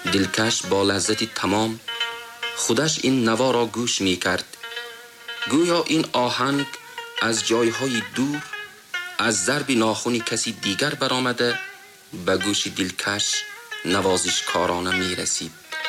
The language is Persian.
دلکش با لذتی تمام خودش این نوا را گوش می کرد. گویا این آهنگ از جایهای دور از ضرب ناخن کسی دیگر برآمده به گوش دلکش نوازشکارانه می رسید.